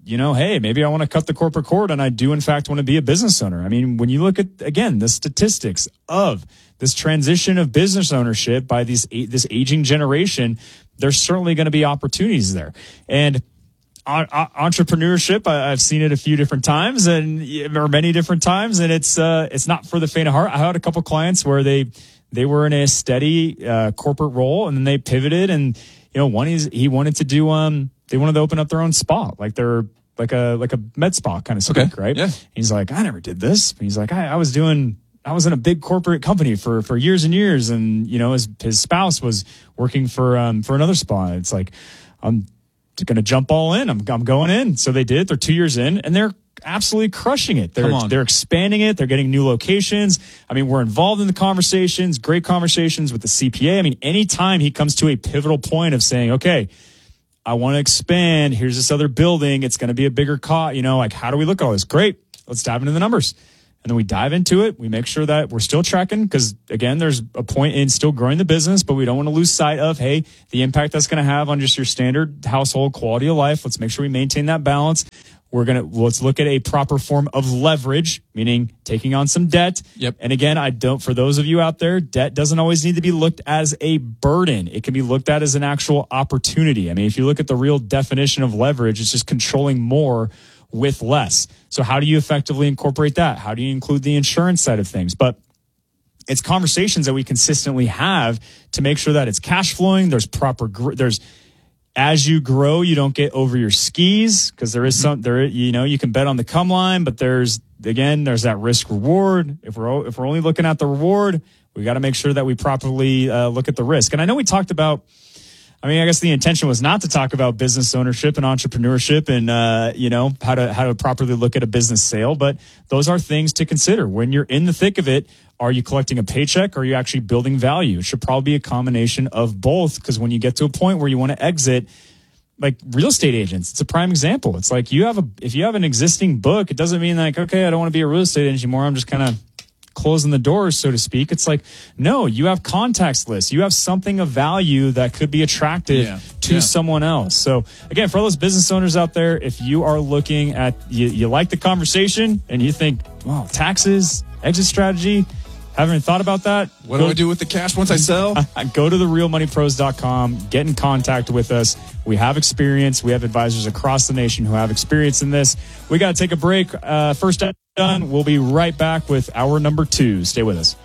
you know, hey, maybe I want to cut the corporate cord and I do, in fact, want to be a business owner. I mean, when you look at, again, the statistics of this transition of business ownership by these this aging generation, there's certainly going to be opportunities there. And uh, entrepreneurship, I, I've seen it a few different times and or many different times, and it's uh, it's not for the faint of heart. I had a couple clients where they they were in a steady uh, corporate role, and then they pivoted, and you know, one is he wanted to do um they wanted to open up their own spa, like they're like a like a med spa kind of speak, okay. right? Yeah. He's like, I never did this. He's like, I, I was doing. I was in a big corporate company for, for years and years. And, you know, his, his spouse was working for, um, for another spa. It's like, I'm going to jump all in. I'm, I'm going in. So they did. They're two years in and they're absolutely crushing it. They're, they're expanding it. They're getting new locations. I mean, we're involved in the conversations, great conversations with the C P A. I mean, anytime he comes to a pivotal point of saying, okay, I want to expand. Here's this other building. It's going to be a bigger cost. You know, like, how do we look at all this? Great. Let's dive into the numbers. And then we dive into it. We make sure that we're still tracking because, again, there's a point in still growing the business, but we don't want to lose sight of, hey, the impact that's going to have on just your standard household quality of life. Let's make sure we maintain that balance. We're going to, let's look at a proper form of leverage, meaning taking on some debt. Yep. And again, I don't, for those of you out there, debt doesn't always need to be looked as a burden. It can be looked at as an actual opportunity. I mean, if you look at the real definition of leverage, it's just controlling more with less. So how do you effectively incorporate that? How do you include the insurance side of things? But it's conversations that we consistently have to make sure that it's cash flowing. There's proper, gr- there's, as you grow, you don't get over your skis because there is some, there, you know, you can bet on the come line, but there's, again, there's that risk reward. If we're, if we're only looking at the reward, we got to make sure that we properly uh, look at the risk. And I know we talked about, I mean, I guess the intention was not to talk about business ownership and entrepreneurship and, uh, you know, how to, how to properly look at a business sale. But those are things to consider when you're in the thick of it. Are you collecting a paycheck or are you actually building value? It should probably be a combination of both. Because when you get to a point where you want to exit, like real estate agents, it's a prime example. It's like you have a, if you have an existing book, it doesn't mean like, okay, I don't want to be a real estate agent anymore. I'm just kind of closing the doors, so to speak. It's like, no, you have contacts lists. You have something of value that could be attractive yeah. to yeah. someone else. So again, for all those business owners out there, if you are looking at, you, you like the conversation and you think, wow, taxes, exit strategy, haven't thought about that? What go, do I do with the cash once I sell? Go to the real money pros dot com. Get in contact with us. We have experience. We have advisors across the nation who have experience in this. We got to take a break. Uh, first done. We'll be right back with hour number two. Stay with us.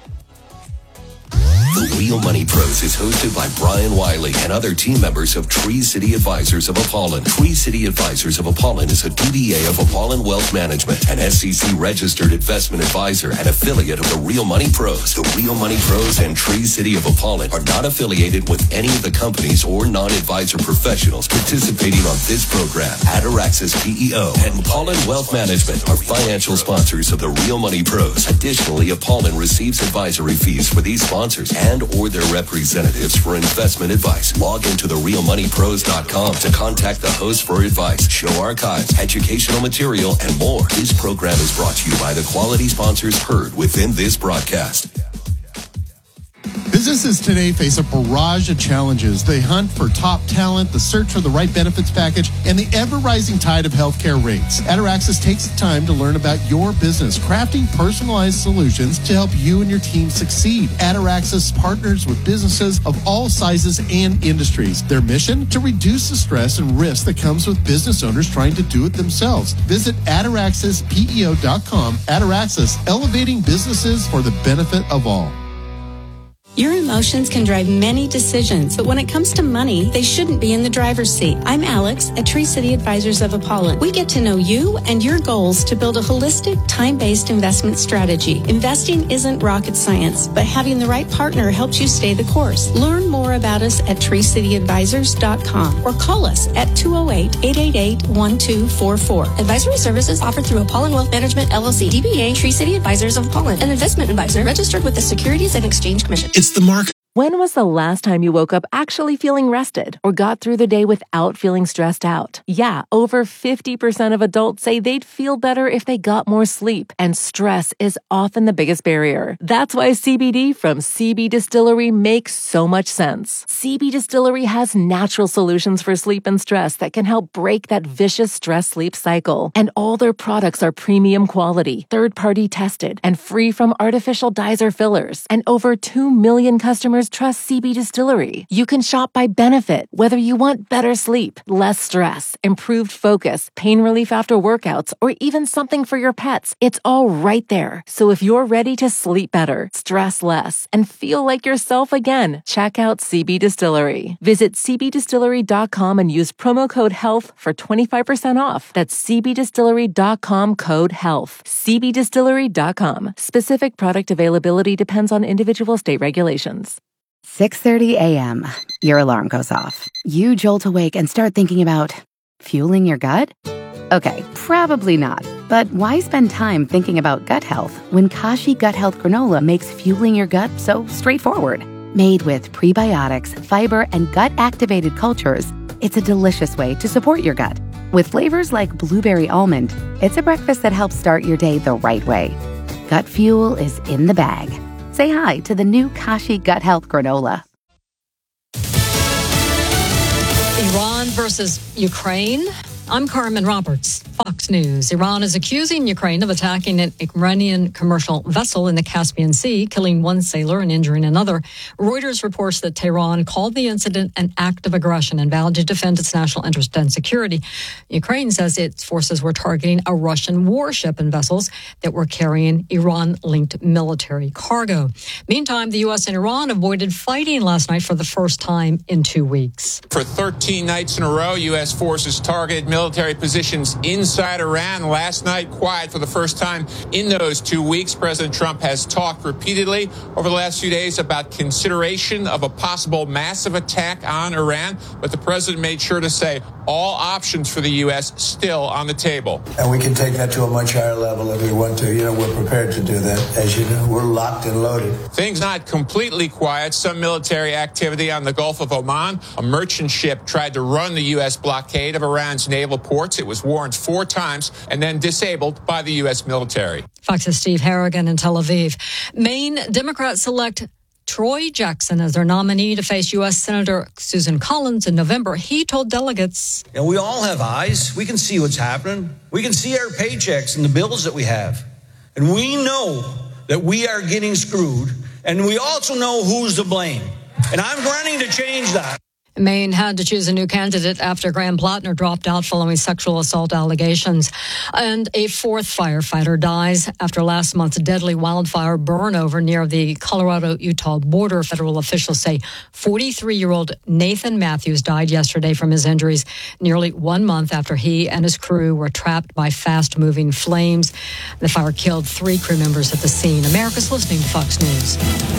The Real Money Pros is hosted by Brian Wiley and other team members of Tree City Advisors of Apollon. Tree City Advisors of Apollon is a D B A of Apollon Wealth Management, an S E C-registered investment advisor and affiliate of the Real Money Pros. The Real Money Pros and Tree City of Apollon are not affiliated with any of the companies or non-advisor professionals participating on this program. Ataraxis P E O and Apollon Wealth Management are financial sponsors of the Real Money Pros. Additionally, Apollon receives advisory fees for these sponsors and or their representatives for investment advice. Log into the real money pros dot com to contact the host for advice, show archives, educational material, and more. This program is brought to you by the quality sponsors heard within this broadcast. Businesses today face a barrage of challenges. They hunt for top talent, the search for the right benefits package, and the ever-rising tide of healthcare rates. Ataraxis takes the time to learn about your business, crafting personalized solutions to help you and your team succeed. Ataraxis partners with businesses of all sizes and industries. Their mission? To reduce the stress and risk that comes with business owners trying to do it themselves. Visit ataraxis P E O dot com. Ataraxis, elevating businesses for the benefit of all. Your emotions can drive many decisions, but when it comes to money, they shouldn't be in the driver's seat. I'm Alex at Tree City Advisors of Apollon. We get to know you and your goals to build a holistic, time-based investment strategy. Investing isn't rocket science, but having the right partner helps you stay the course. Learn more about us at tree city advisors dot com or call us at two oh eight, eight eight eight, one two four four. Advisory services offered through Apollon Wealth Management, L L C, D B A, Tree City Advisors of Apollon, an investment advisor registered with the Securities and Exchange Commission. It's the Mark When was the last time you woke up actually feeling rested or got through the day without feeling stressed out? Yeah, over fifty percent of adults say they'd feel better if they got more sleep, and stress is often the biggest barrier. That's why C B D from C B Distillery makes so much sense. C B Distillery has natural solutions for sleep and stress that can help break that vicious stress-sleep cycle. And all their products are premium quality, third-party tested, and free from artificial dyes or fillers. And over two million customers trust C B Distillery. You can shop by benefit, whether you want better sleep, less stress, improved focus, pain relief after workouts, or even something for your pets. It's all right there. So if you're ready to sleep better, stress less, and feel like yourself again, check out C B Distillery. Visit c b distillery dot com and use promo code HEALTH for twenty-five percent off. That's c b distillery dot com code HEALTH. c b distillery dot com. Specific product availability depends on individual state regulations. six thirty a.m. Your alarm goes off. You jolt awake and start thinking about fueling your gut? Okay, probably not. But why spend time thinking about gut health when Kashi Gut Health Granola makes fueling your gut so straightforward? Made with prebiotics, fiber, and gut-activated cultures, it's a delicious way to support your gut. With flavors like blueberry almond, it's a breakfast that helps start your day the right way. Gut fuel is in the bag. Say hi to the new Kashi Gut Health Granola. Iran versus Ukraine. I'm Carmen Roberts, Fox News. Iran is accusing Ukraine of attacking an Iranian commercial vessel in the Caspian Sea, killing one sailor and injuring another. Reuters reports that Tehran called the incident an act of aggression and vowed to defend its national interest and security. Ukraine says its forces were targeting a Russian warship and vessels that were carrying Iran-linked military cargo. Meantime, the U S and Iran avoided fighting last night for the first time in two weeks. For thirteen nights in a row, U S forces targeted military positions inside Iran. Last night, quiet for the first time in those two weeks. President Trump has talked repeatedly over the last few days about consideration of a possible massive attack on Iran, but the president made sure to say all options for the U S still on the table. And we can take that to a much higher level if we want to. You know, we're prepared to do that. As you know, we're locked and loaded. Things not completely quiet. Some military activity on the Gulf of Oman. A merchant ship tried to run the U S blockade of Iran's naval ports. It was warned four times and then disabled by the U S military. Fox's Steve Harrigan in Tel Aviv. Maine Democrats select Troy Jackson as their nominee to face U S Senator Susan Collins in November. He told delegates, and we all have eyes. We can see what's happening. We can see our paychecks and the bills that we have. And we know that we are getting screwed. And we also know who's to blame. And I'm running to change that. Maine had to choose a new candidate after Graham Plattner dropped out following sexual assault allegations. And a fourth firefighter dies after last month's deadly wildfire burn over near the Colorado-Utah border. Federal officials say forty-three-year-old Nathan Matthews died yesterday from his injuries nearly one month after he and his crew were trapped by fast-moving flames. The fire killed three crew members at the scene. America's listening to Fox News.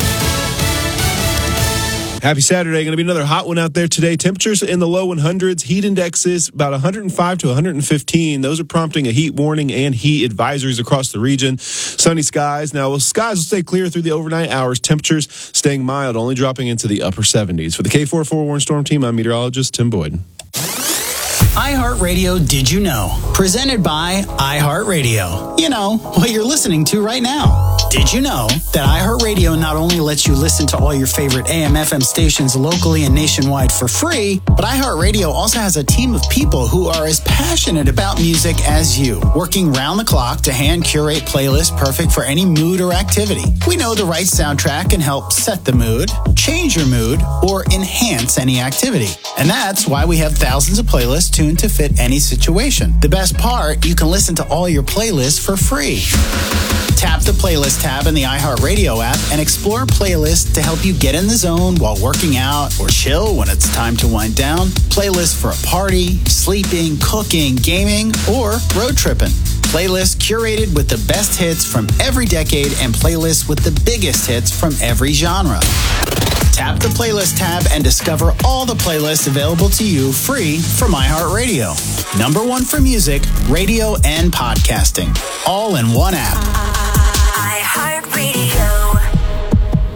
Happy Saturday. Going to be another hot one out there today. Temperatures in the low hundreds. Heat indexes about one hundred five to one hundred fifteen. Those are prompting a heat warning and heat advisories across the region. Sunny skies. Now, well, skies will stay clear through the overnight hours. Temperatures staying mild, only dropping into the upper seventies. For the K forty-four Warren Storm Team, I'm meteorologist Tim Boyd. iHeartRadio Did You Know? Presented by iHeartRadio. You know, what you're listening to right now. Did you know that iHeartRadio not only lets you listen to all your favorite A M F M stations locally and nationwide for free, but iHeartRadio also has a team of people who are as passionate about music as you, working round the clock to hand curate playlists perfect for any mood or activity. We know the right soundtrack can help set the mood, change your mood, or enhance any activity. And that's why we have thousands of playlists tuned to fit any situation. The best part, you can listen to all your playlists for free. Tap the playlist tab in the iHeartRadio app and explore playlists to help you get in the zone while working out or chill when it's time to wind down. Playlists for a party, sleeping, cooking, gaming, or road tripping. Playlists curated with the best hits from every decade and playlists with the biggest hits from every genre. Tap the playlist tab and discover all the playlists available to you free from iHeartRadio. Number one for music, radio, and podcasting. All in one app. iHeartRadio.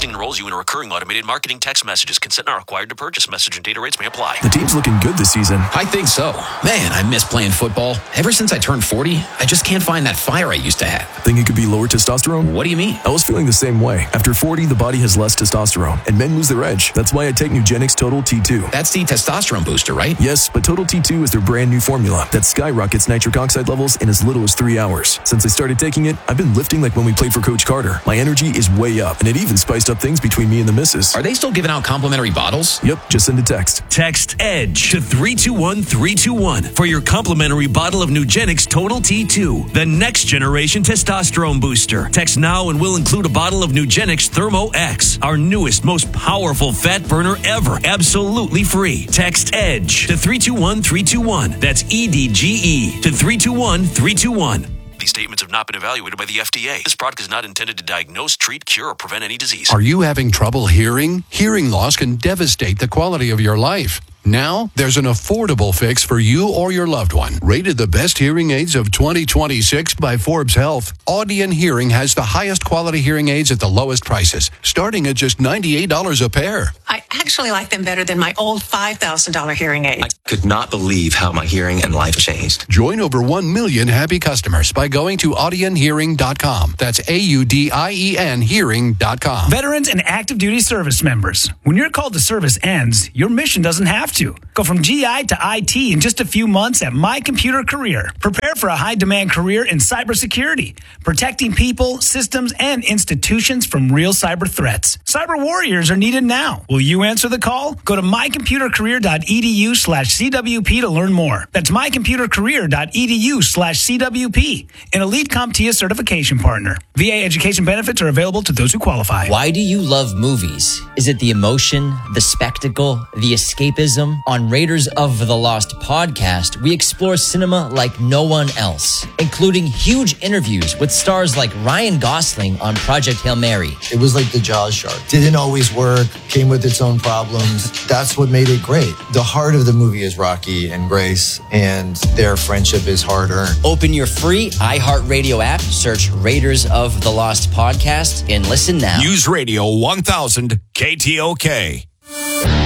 Texting enrolls you in a recurring automated marketing text messages. Consent not required to purchase. Message and data rates may apply. The team's looking good this season. I think so. Man, I miss playing football. Ever since I turned forty, I just can't find that fire I used to have. Think it could be lower testosterone? What do you mean? I was feeling the same way. After forty, the body has less testosterone, and men lose their edge. That's why I take Nugenix Total T two. That's the testosterone booster, right? Yes, but Total T two is their brand new formula that skyrockets nitric oxide levels in as little as three hours. Since I started taking it, I've been lifting like when we played for Coach Carter. My energy is way up, and it even spiced up things between me and the missus. Are they still giving out complimentary bottles? Yep, just send a text. Text EDGE to three two one three two one for your complimentary bottle of Nugenix Total T two, the next generation testosterone booster. Text now and we'll include a bottle of Nugenix Thermo X, our newest, most powerful fat burner ever, absolutely free. Text EDGE to three two one three two one. That's E D G E to three two one three two one. These statements have not been evaluated by the F D A. This product is not intended to diagnose, treat, cure, or prevent any disease. Are you having trouble hearing? Hearing loss can devastate the quality of your life. Now, there's an affordable fix for you or your loved one. Rated the best hearing aids of twenty twenty-six by Forbes Health, Audion Hearing has the highest quality hearing aids at the lowest prices, starting at just ninety-eight dollars a pair. I actually like them better than my old five thousand dollars hearing aid. I could not believe how my hearing and life changed. Join over one million happy customers by going to audion hearing dot com. That's A U D I E N hearing dot com. Veterans and active duty service members. When your call to service ends, your mission doesn't have to. Go from G I to I T in just a few months at My Computer Career. Prepare for a high-demand career in cybersecurity, protecting people, systems, and institutions from real cyber threats. Cyber warriors are needed now. Will you answer the call? Go to mycomputercareer.edu slash CWP to learn more. That's mycomputercareer.edu slash CWP, an Elite CompTIA certification partner. V A education benefits are available to those who qualify. Why do you love movies? Is it the emotion, the spectacle, the escapism? On Raiders of the Lost podcast, we explore cinema like no one else, including huge interviews with stars like Ryan Gosling on Project Hail Mary. It was like the Jaws shark. Didn't always work, came with its own problems. That's what made it great. The heart of the movie is Rocky and Grace, and their friendship is hard-earned. Open your free iHeartRadio app, search Raiders of the Lost podcast, and listen now. News Radio one thousand K T O K.